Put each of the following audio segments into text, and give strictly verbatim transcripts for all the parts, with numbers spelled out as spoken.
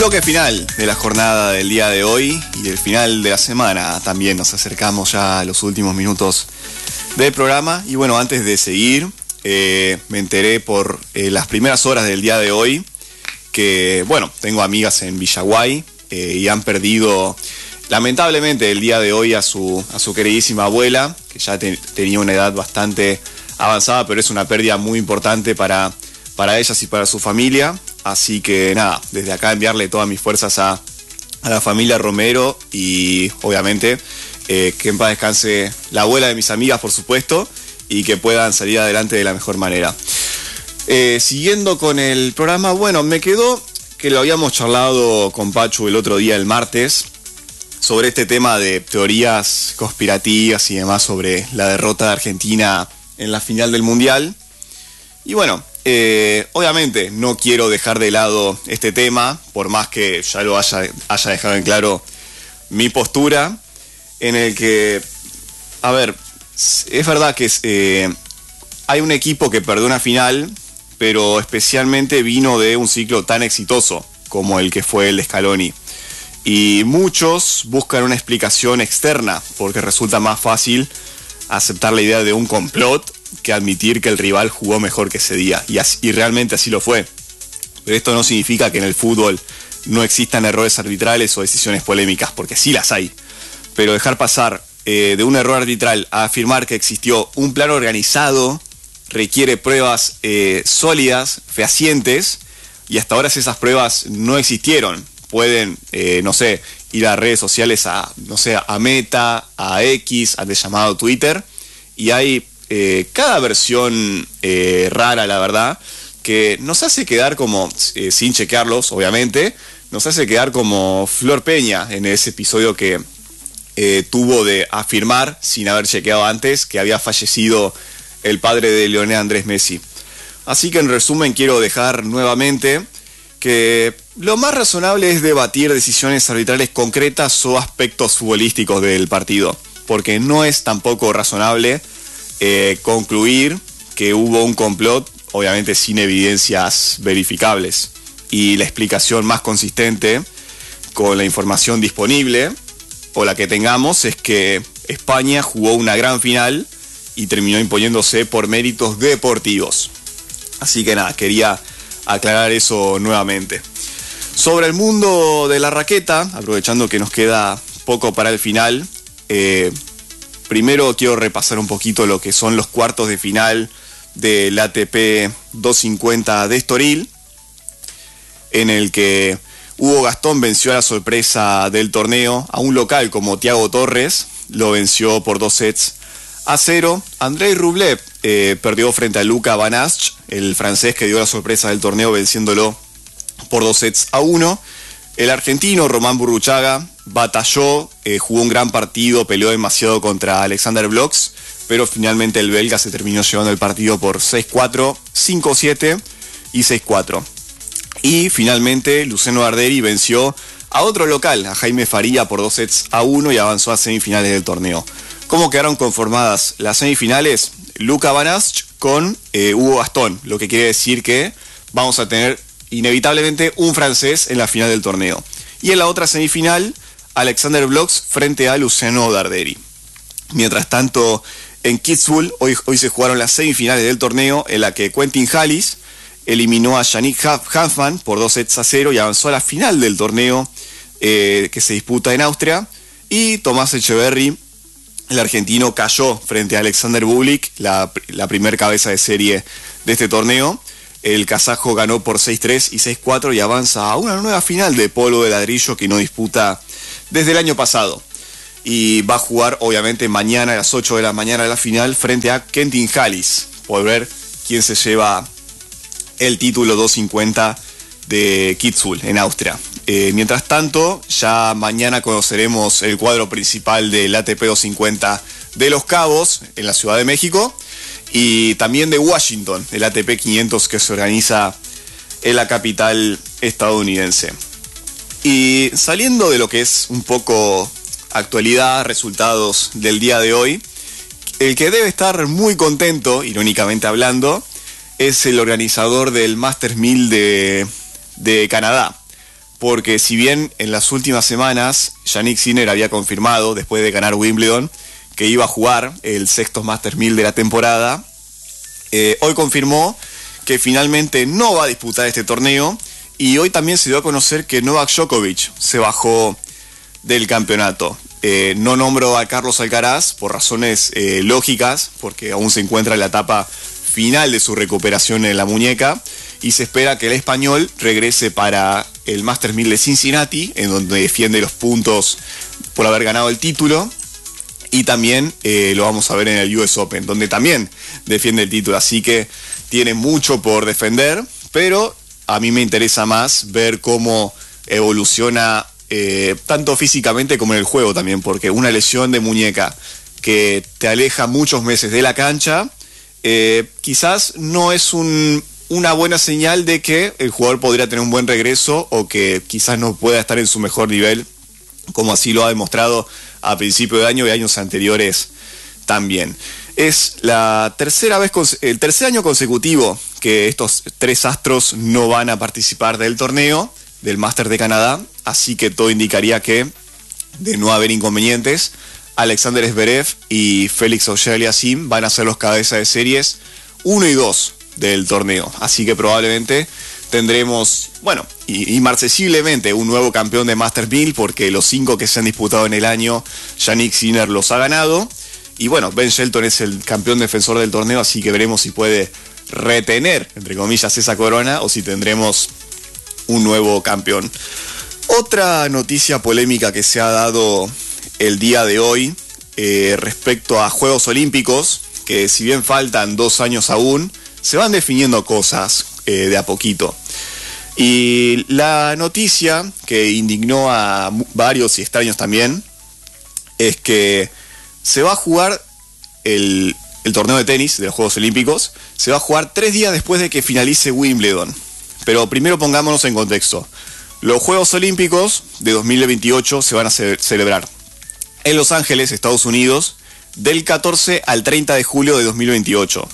Bloque final de la jornada del día de hoy y el final de la semana. También nos acercamos ya a los últimos minutos del programa. Y bueno, antes de seguir, eh, me enteré por eh, las primeras horas del día de hoy que, bueno, tengo amigas en Villaguay eh, y han perdido, lamentablemente, el día de hoy a su, a su queridísima abuela, que ya te, tenía una edad bastante avanzada, pero es una pérdida muy importante para, para ellas y para su familia. Así que nada, desde acá enviarle todas mis fuerzas a, a la familia Romero y obviamente eh, que en paz descanse la abuela de mis amigas, por supuesto, y que puedan salir adelante de la mejor manera. Eh, siguiendo con el programa, bueno, me quedó que lo habíamos charlado con Pachu el otro día, el martes, sobre este tema de teorías conspirativas y demás sobre la derrota de Argentina en la final del Mundial. Y bueno, eh, obviamente no quiero dejar de lado este tema, por más que ya lo haya, haya dejado en claro mi postura, en el que, a ver, es verdad que eh, hay un equipo que perdió una final, pero especialmente vino de un ciclo tan exitoso como el que fue el de Scaloni. Y muchos buscan una explicación externa, porque resulta más fácil aceptar la idea de un complot que admitir que el rival jugó mejor que ese día, y, así, y realmente así lo fue. Pero esto no significa que en el fútbol no existan errores arbitrales o decisiones polémicas, porque sí las hay. Pero dejar pasar eh, de un error arbitral a afirmar que existió un plan organizado requiere pruebas eh, sólidas, fehacientes, y hasta ahora esas pruebas no existieron. Pueden, eh, no sé, ir a redes sociales, a, no sé, a Meta, a X, antes llamado Twitter, y hay eh, cada versión eh, rara, la verdad, que nos hace quedar como, eh, sin chequearlos, obviamente, nos hace quedar como Flor Peña en ese episodio que eh, tuvo de afirmar, sin haber chequeado antes, que había fallecido el padre de Lionel Andrés Messi. Así que en resumen quiero dejar nuevamente que lo más razonable es debatir decisiones arbitrales concretas o aspectos futbolísticos del partido, porque no es tampoco razonable eh, concluir que hubo un complot, obviamente sin evidencias verificables. Y la explicación más consistente con la información disponible, o la que tengamos, es que España jugó una gran final y terminó imponiéndose por méritos deportivos. Así que nada, quería aclarar eso nuevamente. Sobre el mundo de la raqueta, aprovechando que nos queda poco para el final, eh, primero quiero repasar un poquito lo que son los cuartos de final del A T P doscientos cincuenta de Estoril, en el que Hugo Gastón venció a la sorpresa del torneo a un local como Thiago Torres, lo venció por dos sets a cero. Andrei Rublev eh, perdió frente a Luca Van Assche, el francés que dio la sorpresa del torneo venciéndolo por dos sets a uno. El argentino Román Burruchaga batalló, eh, jugó un gran partido, peleó demasiado contra Alexander Blox, pero finalmente el belga se terminó llevando el partido por seis cuatro, cinco siete y seis cuatro. Y finalmente Luciano Arderi venció a otro local, a Jaime Faría, por dos sets a uno y avanzó a semifinales del torneo. ¿Cómo quedaron conformadas las semifinales? Luca Van Assche con eh, Hugo Gastón, lo que quiere decir que vamos a tener inevitablemente un francés en la final del torneo. Y en la otra semifinal, Alexander Blox frente a Luciano Arderi. Mientras tanto, en Kitzbühel hoy, hoy se jugaron las semifinales del torneo, en la que Quentin Halys eliminó a Yannick Hanfmann por dos sets a cero y avanzó a la final del torneo eh, que se disputa en Austria. Y Tomás Echeverry, el argentino, cayó frente a Alexander Bublik, la, la primer cabeza de serie de este torneo. El kazajo ganó por seis tres y seis cuatro y avanza a una nueva final de polo de ladrillo que no disputa desde el año pasado. Y va a jugar obviamente mañana a las ocho de la mañana la final frente a Quentin Halys, por ver quién se lleva el título doscientos cincuenta de Kitzbühel en Austria. Eh, mientras tanto, ya mañana conoceremos el cuadro principal del A T P doscientos cincuenta de Los Cabos en la Ciudad de México y también de Washington, el A T P quinientos que se organiza en la capital estadounidense. Y saliendo de lo que es un poco actualidad, resultados del día de hoy, el que debe estar muy contento, irónicamente hablando, es el organizador del Masters mil de, de Canadá, porque si bien en las últimas semanas Jannik Sinner había confirmado, después de ganar Wimbledon, que iba a jugar el sexto Masters mil de la temporada, eh, hoy confirmó que finalmente no va a disputar este torneo, y hoy también se dio a conocer que Novak Djokovic se bajó del campeonato. Eh, no nombro a Carlos Alcaraz por razones eh, lógicas, porque aún se encuentra en la etapa final de su recuperación en la muñeca, y se espera que el español regrese para el Masters mil de Cincinnati, en donde defiende los puntos por haber ganado el título, y también eh, lo vamos a ver en el U S Open, donde también defiende el título, así que tiene mucho por defender, pero a mí me interesa más ver cómo evoluciona eh, tanto físicamente como en el juego también, porque una lesión de muñeca que te aleja muchos meses de la cancha, eh, quizás no es un... una buena señal de que el jugador podría tener un buen regreso o que quizás no pueda estar en su mejor nivel, como así lo ha demostrado a principio de año y años anteriores también. Es la tercera vez, el tercer año consecutivo que estos tres astros no van a participar del torneo del Masters de Canadá, así que todo indicaría que, de no haber inconvenientes, Alexander Zverev y Félix Auger-Aliassime van a ser los cabezas de series uno y dos del torneo, así que probablemente tendremos, bueno, inmarcesiblemente un nuevo campeón de Masters mil, porque los cinco que se han disputado en el año, Jannik Sinner los ha ganado, y bueno, Ben Shelton es el campeón defensor del torneo, así que veremos si puede retener, entre comillas, esa corona, o si tendremos un nuevo campeón. Otra noticia polémica que se ha dado el día de hoy eh, respecto a Juegos Olímpicos, que si bien faltan dos años aún, se van definiendo cosas eh, de a poquito. Y la noticia que indignó a varios y extraños también es que se va a jugar el, el torneo de tenis de los Juegos Olímpicos, se va a jugar tres días después de que finalice Wimbledon. Pero primero pongámonos en contexto. Los Juegos Olímpicos de dos mil veintiocho se van a ce- celebrar en Los Ángeles, Estados Unidos, del catorce al treinta de julio de dos mil veintiocho.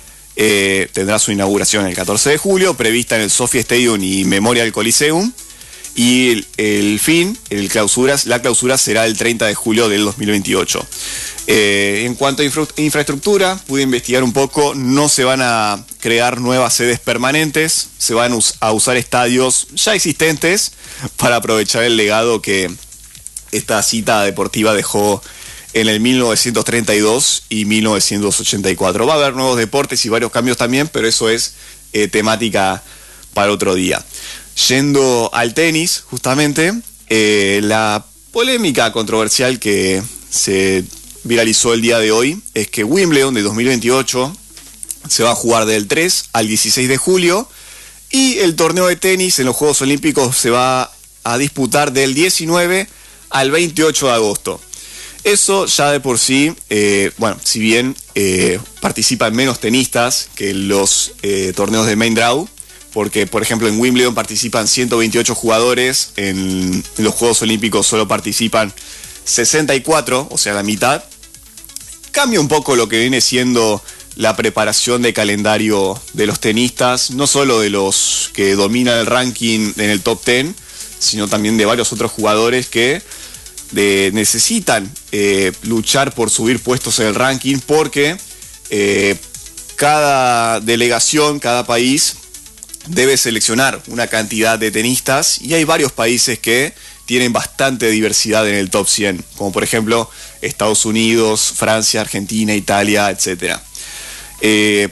Eh, tendrá su inauguración el catorce de julio, prevista en el Sophie Stadium y Memorial Coliseum, y el, el fin, el clausura, la clausura será el treinta de julio del dos mil veintiocho. Eh, en cuanto a infra, infraestructura, pude investigar un poco, no se van a crear nuevas sedes permanentes, se van a usar estadios ya existentes para aprovechar el legado que esta cita deportiva dejó en el mil novecientos treinta y dos y mil novecientos ochenta y cuatro. Va a haber nuevos deportes y varios cambios también, pero eso es eh, temática para otro día. Yendo al tenis, justamente, eh, la polémica controversial que se viralizó el día de hoy es que Wimbledon de dos mil veintiocho se va a jugar del tres al dieciséis de julio, y el torneo de tenis en los Juegos Olímpicos se va a disputar del diecinueve al veintiocho de agosto. Eso ya de por sí, eh, bueno, si bien eh, participan menos tenistas que en los eh, torneos de main draw, porque por ejemplo en Wimbledon participan ciento veintiocho jugadores, en los Juegos Olímpicos solo participan sesenta y cuatro, o sea la mitad, cambia un poco lo que viene siendo la preparación de calendario de los tenistas, no solo de los que dominan el ranking en el top diez, sino también de varios otros jugadores que De, necesitan eh, luchar por subir puestos en el ranking, porque eh, cada delegación, cada país debe seleccionar una cantidad de tenistas, y hay varios países que tienen bastante diversidad en el top cien, como por ejemplo Estados Unidos, Francia, Argentina, Italia, etcétera. Eh,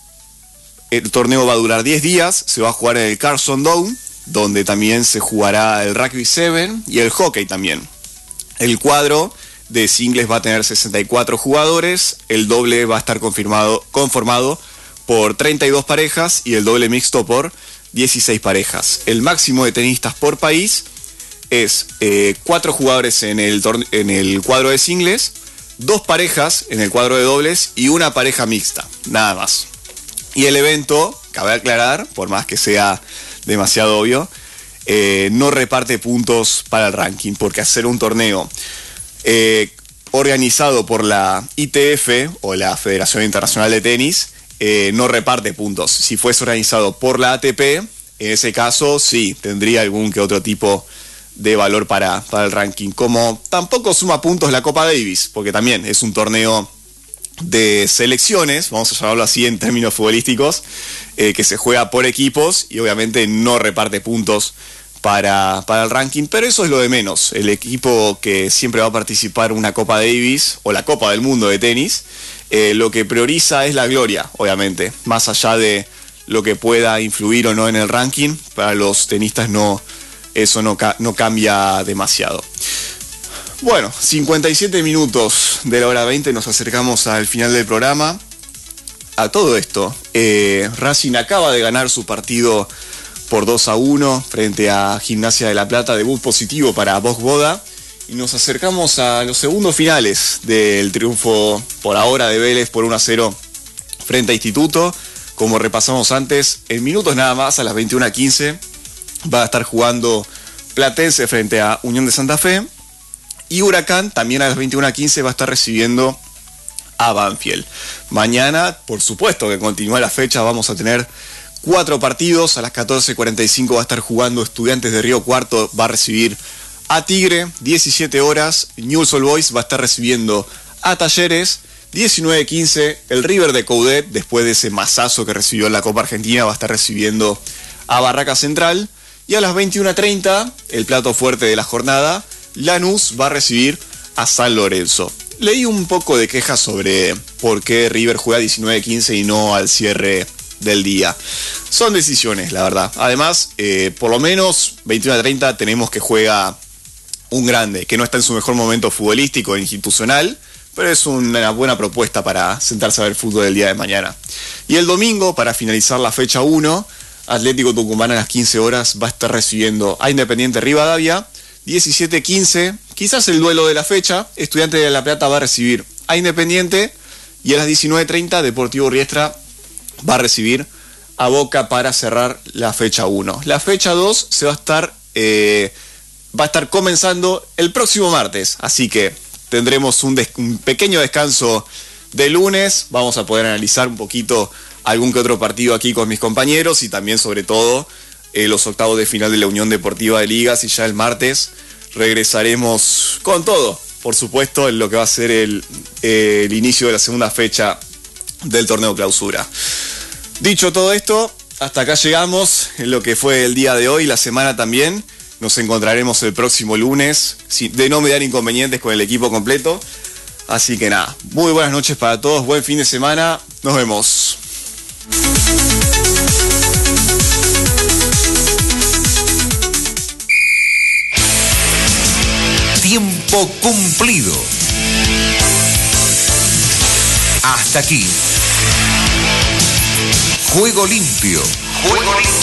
el torneo va a durar diez días, se va a jugar en el Carson Dome, donde también se jugará el Rugby siete y el hockey también. El cuadro de singles va a tener sesenta y cuatro jugadores, el doble va a estar confirmado, conformado por treinta y dos parejas y el doble mixto por dieciséis parejas. El máximo de tenistas por país es eh, cuatro jugadores en el, torne- en el cuadro de singles, dos parejas en el cuadro de dobles y una pareja mixta, nada más. Y el evento, cabe aclarar, por más que sea demasiado obvio, Eh, no reparte puntos para el ranking, porque hacer un torneo eh, organizado por la I T F o la Federación Internacional de Tenis eh, no reparte puntos. Si fuese organizado por la A T P, en ese caso sí, tendría algún que otro tipo de valor para, para el ranking. Como tampoco suma puntos la Copa Davis, porque también es un torneo de selecciones, vamos a llamarlo así en términos futbolísticos, eh, que se juega por equipos y obviamente no reparte puntos para, para el ranking, pero eso es lo de menos. El equipo que siempre va a participar en una Copa Davis o la Copa del Mundo de tenis, eh, lo que prioriza es la gloria, obviamente, más allá de lo que pueda influir o no en el ranking. Para los tenistas no, eso no, no cambia demasiado. Bueno, cincuenta y siete minutos de la hora veinte, nos acercamos al final del programa. A todo esto, eh, Racing acaba de ganar su partido por dos a uno frente a Gimnasia de La Plata, debut positivo para Bosch Boda. Y nos acercamos a los segundos finales del triunfo por ahora de Vélez por uno a cero frente a Instituto. Como repasamos antes, en minutos nada más, a las veintiuna quince, va a estar jugando Platense frente a Unión de Santa Fe. Y Huracán también a las veintiuna quince va a estar recibiendo a Banfield. Mañana, por supuesto que continúa la fecha, vamos a tener cuatro partidos. A las catorce cuarenta y cinco va a estar jugando Estudiantes de Río Cuarto, va a recibir a Tigre. diecisiete horas, Newell's Old Boys va a estar recibiendo a Talleres. diecinueve quince, el River de Coudet, después de ese masazo que recibió en la Copa Argentina, va a estar recibiendo a Barraca Central. Y a las veintiuna treinta, el plato fuerte de la jornada, Lanús va a recibir a San Lorenzo. Leí un poco de quejas sobre por qué River juega diecinueve quince y no al cierre del día. Son decisiones, la verdad. Además, eh, por lo menos veintiuna treinta tenemos que juega un grande, que no está en su mejor momento futbolístico e institucional, pero es una buena propuesta para sentarse a ver fútbol el día de mañana. Y el domingo, para finalizar la fecha uno, Atlético Tucumán a las quince horas va a estar recibiendo a Independiente Rivadavia. diecisiete quince, quizás el duelo de la fecha, Estudiantes de La Plata va a recibir a Independiente. Y a las diecinueve treinta, Deportivo Riestra va a recibir a Boca para cerrar la fecha uno. La fecha dos se va a estar, eh, va a estar comenzando el próximo martes, así que tendremos un, des- un pequeño descanso de lunes. Vamos a poder analizar un poquito algún que otro partido aquí con mis compañeros y también sobre todo eh, los octavos de final de la Unión Deportiva de Ligas, y ya el martes regresaremos con todo, por supuesto, en lo que va a ser el, eh, el inicio de la segunda fecha del torneo Clausura. Dicho todo esto, hasta acá llegamos en lo que fue el día de hoy, la semana también. Nos encontraremos el próximo lunes, de no me dar inconvenientes con el equipo completo. Así que nada, muy buenas noches para todos, buen fin de semana, nos vemos. Tiempo cumplido. Hasta aquí. Juego limpio. Juego limpio.